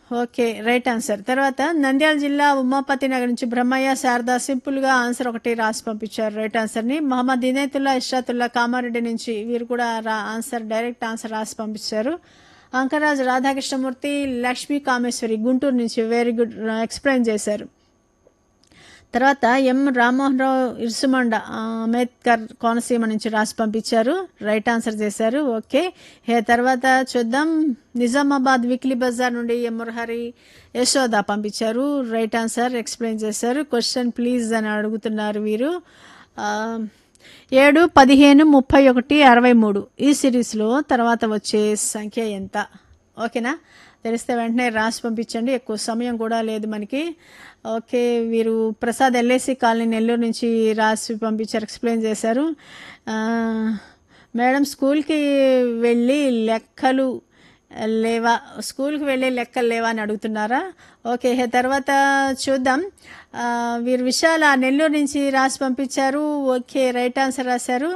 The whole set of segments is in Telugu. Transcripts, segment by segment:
Okay, right answer. తర్వాత నంద్యాల జిల్లా ఉమాపతి నగర్ నుంచి బ్రహ్మయ్య శారద సింపుల్గా ఆన్సర్ ఒకటి రాసి పంపించారు రైట్ ఆన్సర్ని. మహమ్మద్ ఇనేతుల్లా ఇష్రాతుల్లా కామారెడ్డి నుంచి వీరు కూడా డైరెక్ట్ ఆన్సర్ రాసి పంపించారు. అంకరాజ్ రాధాకృష్ణమూర్తి లక్ష్మీ కామేశ్వరి గుంటూరు నుంచి వెరీ గుడ్ ఎక్స్ప్లెయిన్ చేశారు. తర్వాత ఎం రామ్మోహన్ రావు ఇర్సుమండ అంబేద్కర్ కోనసీమ నుంచి రాసి పంపించారు రైట్ ఆన్సర్ చేశారు. ఓకే, తర్వాత చూద్దాం. నిజామాబాద్ వీక్లీ బజార్ నుండి ఎం మురహరి యశోద పంపించారు రైట్ ఆన్సర్ ఎక్స్ప్లెయిన్ చేశారు. క్వశ్చన్ ప్లీజ్ అని అడుగుతున్నారు వీరు. 7, 15, 31, 63 ఈ సిరీస్లో తర్వాత వచ్చే సంఖ్య ఎంత? ఓకేనా, తెలిస్తే వెంటనే రాసి పంపించండి, ఎక్కువ సమయం కూడా లేదు మనకి. ఓకే, వీరు ప్రసాద్ ఎల్ఐసి కాలనీ నెల్లూరు నుంచి రాసి పంపించారు ఎక్స్ప్లెయిన్ చేశారు. మేడం స్కూల్కి వెళ్ళి లెక్కలు లేవా అని అడుగుతున్నారా? ఓకే, తర్వాత చూద్దాం. వీరు విశాల నెల్లూరు నుంచి రాసి పంపించారు. ఓకే, రైట్ ఆన్సర్ రాశారు.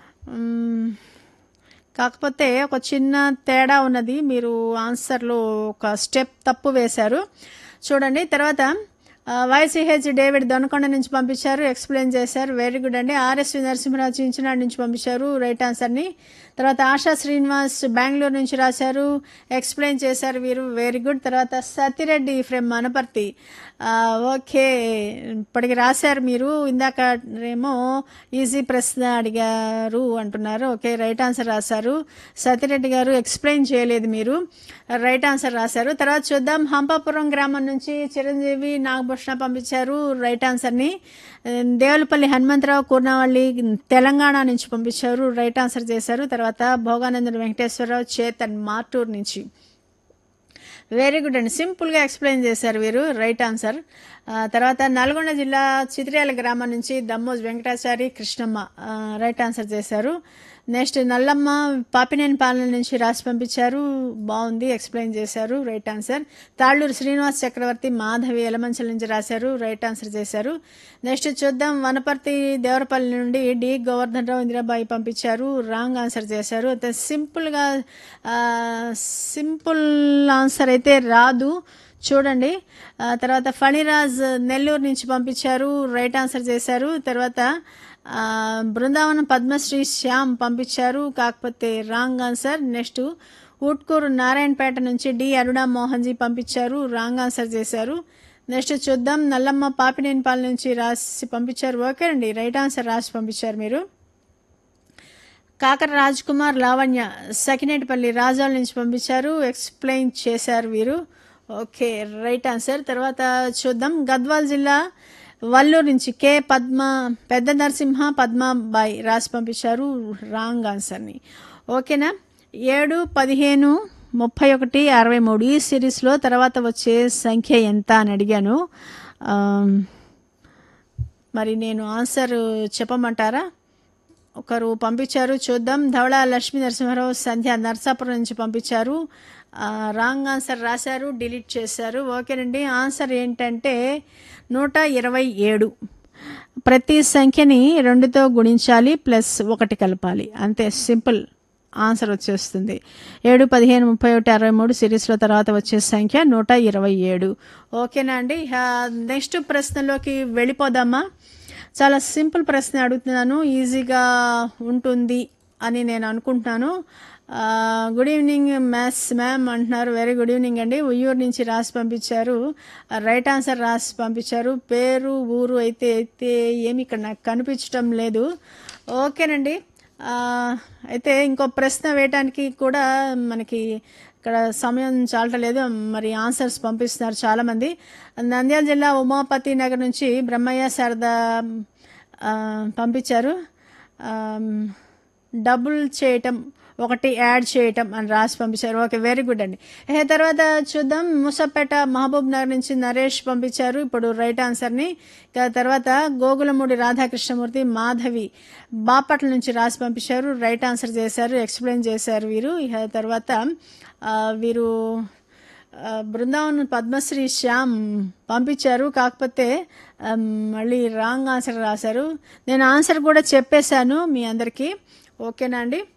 కాకపోతే ఒక చిన్న తేడా ఉన్నది, మీరు ఆన్సర్లో ఒక స్టెప్ తప్పు వేశారు చూడండి. తర్వాత వైసీహెచ్ డేవిడ్ దొనకొండ నుంచి పంపించారు ఎక్స్ప్లెయిన్ చేశారు వెరీ గుడ్ అండి. ఆర్ఎస్వి నరసింహరాజు చించినాడు నుంచి పంపించారు రైట్ ఆన్సర్ని. తర్వాత ఆశా శ్రీనివాస్ బెంగళూరు నుంచి రాశారు ఎక్స్ప్లెయిన్ చేశారు వీరు వెరీ గుడ్. తర్వాత సత్యరెడ్డి ఫ్రమ్ మనపర్తి ఓకే ఇప్పటికి రాశారు మీరు, ఇందాక ఏమో ఈజీ ప్రశ్న అడిగారు అంటున్నారు. ఓకే, రైట్ ఆన్సర్ రాశారు సత్యరెడ్డి గారు, ఎక్స్ప్లెయిన్ చేయలేదు మీరు, రైట్ ఆన్సర్ రాశారు. తర్వాత చూద్దాం. హంపాపురం గ్రామం నుంచి చిరంజీవి నాగభూషణ పంపించారు రైట్ ఆన్సర్ని. దేవులపల్లి హనుమంతరావు కూర్నావల్లి తెలంగాణ నుంచి పంపించారు రైట్ ఆన్సర్ చేశారు. తర్వాత భోగానందుడు వెంకటేశ్వరరావు చేతన్ మార్టూర్ నుంచి వెరీ గుడ్ అండి, సింపుల్గా ఎక్స్ప్లెయిన్ చేశారు వీరు రైట్ ఆన్సర్. తర్వాత నల్గొండ జిల్లా చిత్ర్యాల గ్రామం నుంచి దమ్మోజ్ వెంకటాచారి కృష్ణమ్మ రైట్ ఆన్సర్ చేశారు. నెక్స్ట్ నల్లమ్మ పాపినేని పాలన నుంచి రాసి పంపించారు, బాగుంది ఎక్స్ప్లెయిన్ చేశారు రైట్ ఆన్సర్. తాళ్ళూరు శ్రీనివాస్ చక్రవర్తి మాధవి ఎలమంచల నుంచి రాశారు రైట్ ఆన్సర్ చేశారు. నెక్స్ట్ చూద్దాం. వనపర్తి దేవరపల్లి నుండి డి గోవర్ధన్ రావు ఇందిరాబాయి పంపించారు రాంగ్ ఆన్సర్ చేశారు. సింపుల్ ఆన్సర్ అయితే రాదు చూడండి. తర్వాత ఫణిరాజ్ నెల్లూరు నుంచి పంపించారు రైట్ ఆన్సర్ చేశారు. తర్వాత బృందావనం పద్మశ్రీ శ్యామ్ పంపించారు, కాకపోతే wrong answer. Next Utkur Narayanpet నుంచి డి అరుణ మోహన్జీ పంపించారు రాంగ్ ఆన్సర్ చేశారు. నెక్స్ట్ చూద్దాం. నల్లమ్మ పాపినేనిపాల నుంచి రాసి పంపించారు ఓకే అండి, రైట్ ఆన్సర్ రాసి పంపించారు మీరు. కాకర రాజ్ కుమార్ లావణ్య సకినేటిపల్లి రాజాల నుంచి పంపించారు ఎక్స్ప్లెయిన్ చేశారు వీరు ఓకే రైట్ ఆన్సర్. తర్వాత చూద్దాం. గద్వాల్ జిల్లా వల్లూరు నుంచి కే పెద్ద నరసింహ పద్మాబాయి రాసి పంపించారు రాంగ్ ఆన్సర్ని. ఓకేనా. 7, 15, 31, 63 ఈ సిరీస్లో తర్వాత వచ్చే సంఖ్య ఎంత అని అడిగాను. మరి నేను ఆన్సర్ చెప్పమంటారా? ఒకరు పంపించారు చూద్దాం. ధవళ లక్ష్మీ నరసింహారావు సంధ్య నర్సాపురం నుంచి పంపించారు రాంగ్ ఆన్సర్ రాశారు, డిలీట్ చేశారు. ఓకేనండి, ఆన్సర్ ఏంటంటే 127. ప్రతి సంఖ్యని 2తో గుణించాలి ప్లస్ 1 కలపాలి, అంతే, సింపుల్ ఆన్సర్ వచ్చేస్తుంది. 7, 15, 31, 63 సిరీస్లో తర్వాత వచ్చే సంఖ్య 127. ఓకేనా అండి. నెక్స్ట్ ప్రశ్నలోకి వెళ్ళిపోదామా? చాలా సింపుల్ ప్రశ్న అడుగుతున్నాను, ఈజీగా ఉంటుంది అని నేను అనుకుంటున్నాను. గుడ్ ఈవినింగ్ మ్యాథ్స్ మ్యామ్ అంటున్నారు. వెరీ గుడ్ ఈవినింగ్ అండి. ఉయ్యూరు నుంచి రాసి పంపించారు రైట్ ఆన్సర్ రాసి పంపించారు. పేరు ఊరు అయితే ఏమి ఇక్కడ నాకు కనిపించటం లేదు. ఓకేనండి. అయితే ఇంకో ప్రశ్న వేయటానికి కూడా మనకి ఇక్కడ సమయం చాలటలేదు, మరి ఆన్సర్స్ పంపిస్తున్నారు చాలామంది. నంద్యాల జిల్లా ఉమాపతి నగర్ నుంచి బ్రహ్మయ్య శారద పంపించారు డబుల్ చేయటం 1 యాడ్ చేయటం అని రాసి పంపించారు. ఓకే, వెరీ గుడ్ అండి. తర్వాత చూద్దాం. మూసపేట మహబూబ్ నగర్ నుంచి నరేష్ పంపించారు ఇప్పుడు రైట్ ఆన్సర్ని. తర్వాత గోగులమూడి రాధాకృష్ణమూర్తి మాధవి బాపట్ల నుంచి రాసి పంపించారు రైట్ ఆన్సర్ చేశారు, ఎక్స్ప్లెయిన్ చేశారు వీరు. తర్వాత వీరు బృందావనం పద్మశ్రీ శ్యామ్ పంపించారు, కాకపోతే మళ్ళీ రాంగ్ ఆన్సర్ రాశారు. నేను ఆన్సర్ కూడా చెప్పేశాను మీ అందరికీ. ఓకేనా అండి.